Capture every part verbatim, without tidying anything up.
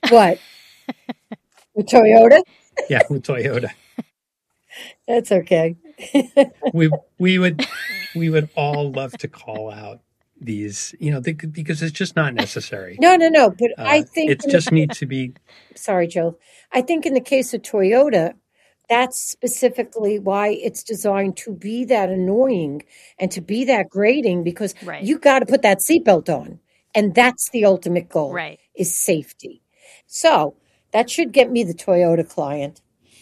What? With Toyota? Yeah, with Toyota. That's okay. we we would we would all love to call out these, you know, they, because it's just not necessary. No, no, no. But I Uh, think it just needs to be. Sorry, Joe. I think in the case of Toyota, that's specifically why it's designed to be that annoying and to be that grating, because Right. you got to put that seatbelt on. And that's the ultimate goal, Right. is safety. So that should get me the Toyota client.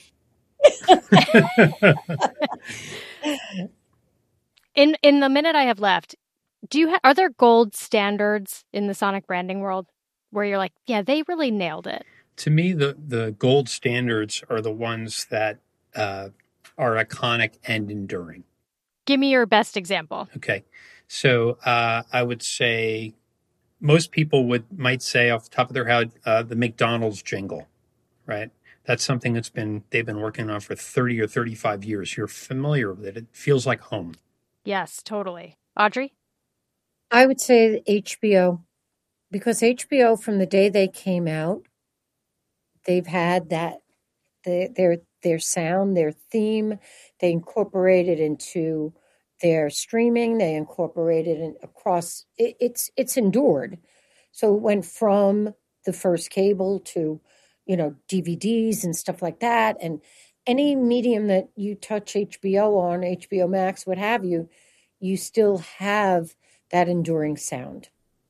In in the minute I have left, do you ha- are there gold standards in the sonic branding world where you're like, yeah, they really nailed it? To me, the the gold standards are the ones that uh, are iconic and enduring. Give me your best example. Okay, so uh, I would say most people would might say off the top of their head uh, the McDonald's jingle, right? That's something that's been they've been working on for thirty or thirty-five years. You're familiar with it. It feels like home. Yes, totally. Audrey? I would say H B O, because H B O, from the day they came out, they've had that the, their their sound, their theme. They incorporated into their streaming. They incorporated it across. It, it's it's endured. So it went from the first cable to, you know, D V Ds and stuff like that, and any medium that you touch H B O on, H B O Max, what have you, you still have that enduring sound.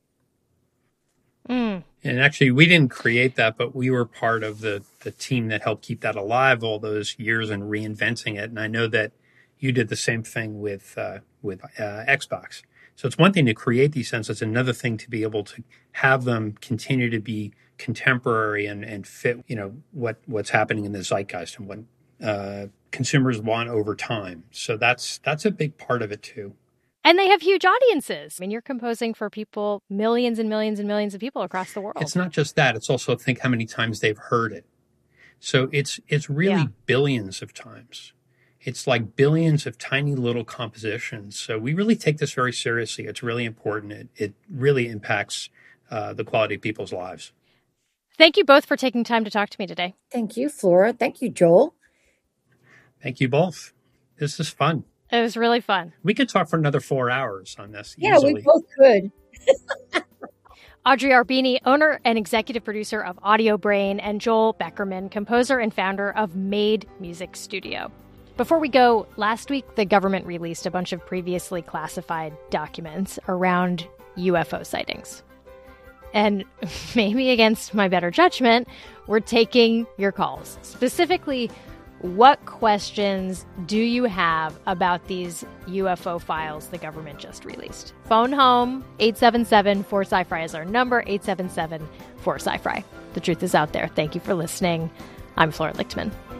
Mm. And actually, we didn't create that, but we were part of the, the team that helped keep that alive all those years and reinventing it. And I know that you did the same thing with uh, with uh, Xbox. So it's one thing to create these sounds. It's another thing to be able to have them continue to be contemporary and, and fit, you know, what, what's happening in the zeitgeist and what uh, consumers want over time. So that's that's a big part of it, too. And they have huge audiences. I mean, you're composing for people, millions and millions and millions of people across the world. It's not just that. It's also think how many times they've heard it. So it's it's really Yeah. billions of times. It's like billions of tiny little compositions. So we really take this very seriously. It's really important. It, it really impacts uh, the quality of people's lives. Thank you both for taking time to talk to me today. Thank you, Flora. Thank you, Joel. Thank you both. This is fun. It was really fun. We could talk for another four hours on this Yeah, easily. we both could. Audrey Arbini, owner and executive producer of Audio Brain, and Joel Beckerman, composer and founder of Made Music Studio. Before we go, last week the government released a bunch of previously classified documents around U F O sightings. And maybe against my better judgment, we're taking your calls. Specifically, what questions do you have about these U F O files the government just released? Phone home, eight seven seven, four S C I F R I is our number, eight seven seven, four S C I F R I. The truth is out there. Thank you for listening. I'm Flora Lichtman.